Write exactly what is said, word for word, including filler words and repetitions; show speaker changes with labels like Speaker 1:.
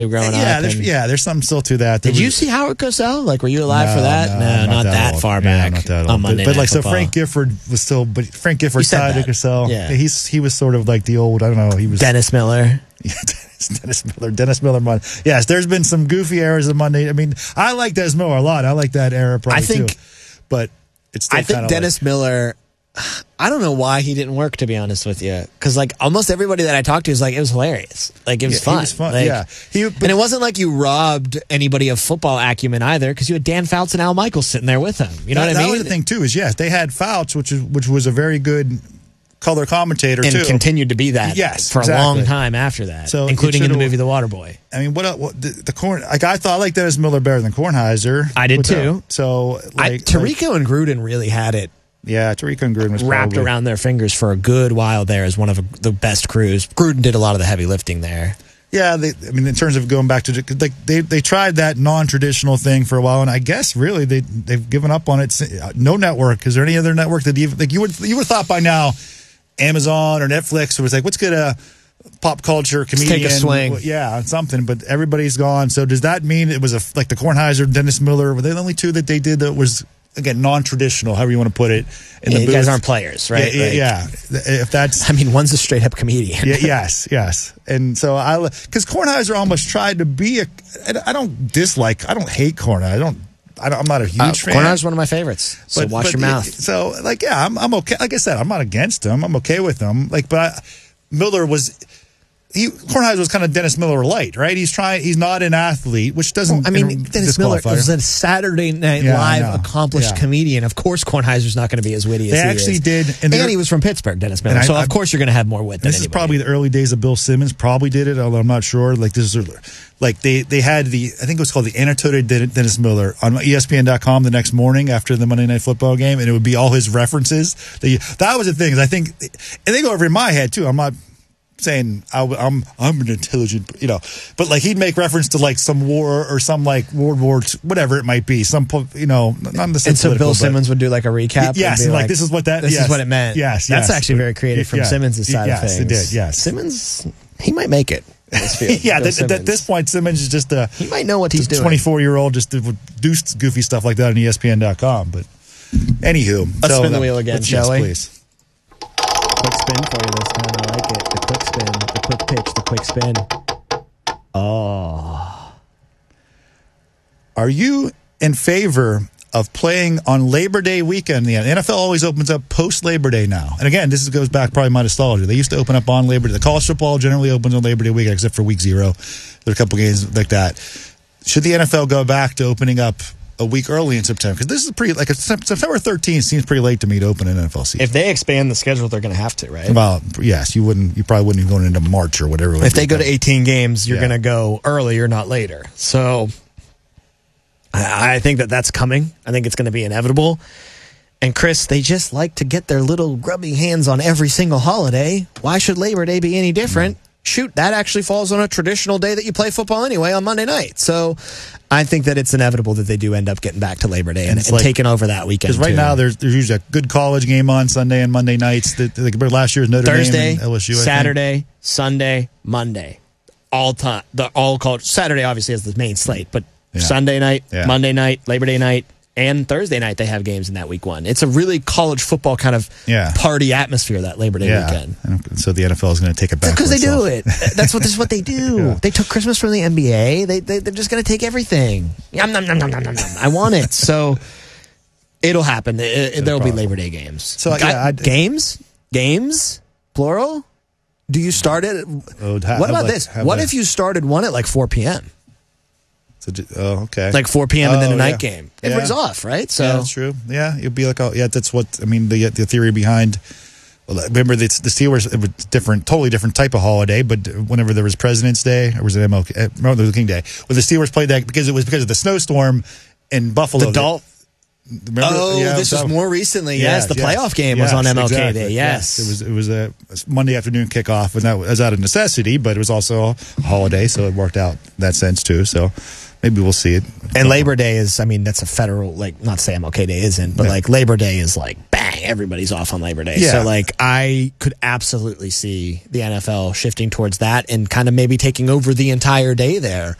Speaker 1: growing
Speaker 2: yeah,
Speaker 1: up.
Speaker 2: There's,
Speaker 1: and-
Speaker 2: yeah, there's something still to that. There
Speaker 1: Did
Speaker 2: was,
Speaker 1: you see Howard Cosell? Like, were you alive
Speaker 2: no,
Speaker 1: for that?
Speaker 2: No,
Speaker 1: No,
Speaker 2: not,
Speaker 1: not
Speaker 2: that,
Speaker 1: that
Speaker 2: old.
Speaker 1: far
Speaker 2: Yeah,
Speaker 1: back.
Speaker 2: not that old.
Speaker 1: On
Speaker 2: But,
Speaker 1: Monday
Speaker 2: but
Speaker 1: Night
Speaker 2: like, so
Speaker 1: Football.
Speaker 2: Frank Gifford was still, but Frank Gifford
Speaker 1: said
Speaker 2: tied to
Speaker 1: that.
Speaker 2: Cosell.
Speaker 1: Yeah.
Speaker 2: He's he was sort of like the old. I don't know. He was
Speaker 1: Dennis Miller.
Speaker 2: Dennis, Dennis Miller. Dennis Miller. Monday. Yes, there's been some goofy eras of Monday. I mean, I like Dennis Miller a lot. I like that era probably
Speaker 1: I think,
Speaker 2: too. But it's still
Speaker 1: I think Dennis
Speaker 2: like,
Speaker 1: Miller. I don't know why he didn't work, to be honest with you, because like almost everybody that I talked to was like, it was hilarious, like it was
Speaker 2: yeah,
Speaker 1: fun.
Speaker 2: He was fun.
Speaker 1: Like,
Speaker 2: yeah, he, but,
Speaker 1: and it wasn't like you robbed anybody of football acumen either, because you had Dan Fouts and Al Michaels sitting there with him. You know
Speaker 2: that,
Speaker 1: what I
Speaker 2: that
Speaker 1: mean?
Speaker 2: was the thing too. Is yes, they had Fouts, which is which was a very good color commentator
Speaker 1: and
Speaker 2: too.
Speaker 1: continued to be that
Speaker 2: yes,
Speaker 1: for
Speaker 2: exactly.
Speaker 1: a long time after that,
Speaker 2: so
Speaker 1: including in the
Speaker 2: should've-
Speaker 1: movie The Waterboy.
Speaker 2: I mean, what, what the, the corn? Like I thought, I like Dennis Miller better than Kornheiser.
Speaker 1: I did
Speaker 2: Without-
Speaker 1: too.
Speaker 2: So like,
Speaker 1: I,
Speaker 2: like
Speaker 1: Tirico and Gruden really had it
Speaker 2: yeah, Tariq and Gruden was
Speaker 1: wrapped
Speaker 2: probably,
Speaker 1: around their fingers for a good while there as one of the best crews. Gruden did a lot of the heavy lifting there.
Speaker 2: Yeah, they, I mean, in terms of going back to like they they tried that non-traditional thing for a while, and I guess really they they've given up on it. No network. Is there any other network that you like you would you would have thought by now, Amazon or Netflix was like, let's get a pop culture comedian,
Speaker 1: take a swing,
Speaker 2: yeah, on something. But everybody's gone. So does that mean it was a like the Kornheiser, Dennis Miller? Were they the only two that they did that was? Again, non-traditional, however you want to put it. In
Speaker 1: yeah,
Speaker 2: the
Speaker 1: you
Speaker 2: booth.
Speaker 1: guys aren't players, right?
Speaker 2: Yeah,
Speaker 1: like,
Speaker 2: yeah, yeah. If that's,
Speaker 1: I mean, one's a straight-up comedian.
Speaker 2: yeah, yes, yes. And so I, because Kornheiser almost tried to be a. I don't dislike. I don't hate Kornheiser. I don't. I don't I'm not a huge
Speaker 1: uh,
Speaker 2: fan.
Speaker 1: Kornheiser's one of my favorites. So
Speaker 2: but,
Speaker 1: wash
Speaker 2: but
Speaker 1: your mouth.
Speaker 2: So like, yeah, I'm, I'm okay. Like I said, I'm not against him. I'm okay with him. Like, but I, Miller was. He Kornheiser was kind of Dennis Miller light, right? He's trying. He's not an athlete, which doesn't.
Speaker 1: Well, I mean,
Speaker 2: in-
Speaker 1: Dennis Miller
Speaker 2: disqualify
Speaker 1: was
Speaker 2: him.
Speaker 1: a Saturday Night
Speaker 2: Yeah, I know.
Speaker 1: Live accomplished
Speaker 2: Yeah.
Speaker 1: comedian. Of course, Kornheiser's not going to be as witty as
Speaker 2: They
Speaker 1: he
Speaker 2: actually
Speaker 1: is.
Speaker 2: did,
Speaker 1: and,
Speaker 2: and they're-
Speaker 1: he was from Pittsburgh, Dennis Miller.
Speaker 2: And I-
Speaker 1: so
Speaker 2: I-
Speaker 1: of course you're going to have more wit than
Speaker 2: This is
Speaker 1: anybody.
Speaker 2: probably the early days of Bill Simmons. Probably did it, although I'm not sure. Like this is like they they had the I think it was called the Annotated Dennis Miller on E S P N dot com the next morning after the Monday Night Football game, and it would be all his references. That, that was the thing. Is I think, and they go over in my head too. I'm not saying I, I'm I'm an intelligent, you know, but like he'd make reference to like some war or some like World War Two, whatever it might be, some you know, not in the
Speaker 1: and so Bill
Speaker 2: political,
Speaker 1: Simmons would do like a recap.
Speaker 2: yes,
Speaker 1: and be
Speaker 2: and like,
Speaker 1: like,
Speaker 2: this is what that
Speaker 1: This
Speaker 2: yes,
Speaker 1: is what it meant.
Speaker 2: Yes,
Speaker 1: that's
Speaker 2: yes.
Speaker 1: actually very creative from
Speaker 2: Yeah.
Speaker 1: Simmons' side
Speaker 2: yes,
Speaker 1: of things.
Speaker 2: it did. Yes,
Speaker 1: Simmons, he might make it. in this field,
Speaker 2: yeah.
Speaker 1: Bill
Speaker 2: Th- th- at this point, Simmons is just a
Speaker 1: he might know what he's doing.
Speaker 2: twenty-four year old just to do goofy stuff like that on E S P N dot com. But anywho,
Speaker 1: Let's
Speaker 2: so
Speaker 1: spin the
Speaker 2: that-
Speaker 1: wheel again,
Speaker 2: let's-
Speaker 1: shall
Speaker 2: yes,
Speaker 1: we?
Speaker 2: Please.
Speaker 1: Quick spin for you this time. I like it. The quick spin, the quick pitch, the quick spin. Oh.
Speaker 2: Are you in favor of playing on Labor Day weekend? The N F L always opens up post Labor Day now. And again, this goes back probably my nostalgia. They used to open up on Labor Day. The college football generally opens on Labor Day weekend, except for week zero. There are a couple games like that. Should the N F L go back to opening up a week early in September? Because this is pretty, like September thirteenth seems pretty late to me to open an N F L season.
Speaker 1: If they expand the schedule, they're going to have to, right?
Speaker 2: Well, yes, you wouldn't. You probably wouldn't even go into March or whatever.
Speaker 1: If they go to eighteen games, you're
Speaker 2: Yeah.
Speaker 1: going to go earlier, not later. So I I think that that's coming. I think it's going to be inevitable. And Chris, they just like to get their little grubby hands on every single holiday. Why should Labor Day be any different? Mm. Shoot, that actually falls on a traditional day that you play football anyway, on Monday night. So I think that it's inevitable that they do end up getting back to Labor Day and, and, and like, taking over that weekend.
Speaker 2: Because right
Speaker 1: too.
Speaker 2: now there's there's usually a good college game on Sunday and Monday nights. That like last year's Notre
Speaker 1: Thursday,
Speaker 2: Dame and L S U, I
Speaker 1: Saturday,
Speaker 2: think.
Speaker 1: Sunday, Monday, all time. The all college. Saturday obviously has the main slate, but yeah. Sunday night, yeah. Monday night, Labor Day night, and Thursday night they have games in that week one. It's a really college football kind of
Speaker 2: yeah.
Speaker 1: party atmosphere that Labor Day
Speaker 2: yeah.
Speaker 1: weekend.
Speaker 2: And so the N F L is going to take it back
Speaker 1: because they do it. That's what this is what they do. Yeah. They took Christmas from the N B A. They, they they're just going to take everything. Yum, nom, nom, nom, nom, nom. I want it. So it'll happen. It, it, there'll be Labor Day games. So yeah, I, games, games, plural. Do you start it?
Speaker 2: Oh,
Speaker 1: what about like, this? What like, if you started one at like four p.m.?
Speaker 2: So, oh, okay.
Speaker 1: Like four p.m. and then
Speaker 2: oh,
Speaker 1: a night
Speaker 2: yeah.
Speaker 1: game. Everybody's
Speaker 2: yeah.
Speaker 1: off, right? So
Speaker 2: yeah, that's true. Yeah, it'd be like, oh, yeah, that's what I mean. The the theory behind. Well, remember, the, the Steelers, it was different, totally different type of holiday. But whenever there was President's Day, or was it M L K, Martin Luther King Day? Well, the Steelers played that because it was because of the snowstorm in Buffalo.
Speaker 1: The Dol-
Speaker 2: Remember?
Speaker 1: Oh,
Speaker 2: yeah,
Speaker 1: this
Speaker 2: was
Speaker 1: was more recently.
Speaker 2: Yes,
Speaker 1: yes, the
Speaker 2: yes,
Speaker 1: playoff game
Speaker 2: yes,
Speaker 1: was on M L K
Speaker 2: exactly.
Speaker 1: Day. Yes.
Speaker 2: yes, it was. It was a Monday afternoon kickoff, and that was out of necessity, but it was also a holiday, so it worked out in that sense too. So maybe we'll see it.
Speaker 1: And Labor Day is, I mean, that's a federal, like, not to say M L K Day isn't, but
Speaker 2: yeah.
Speaker 1: like Labor Day is like bang. everybody's off on Labor Day.
Speaker 2: Yeah.
Speaker 1: So, like, I could absolutely see the N F L shifting towards that and kind of maybe taking over the entire day there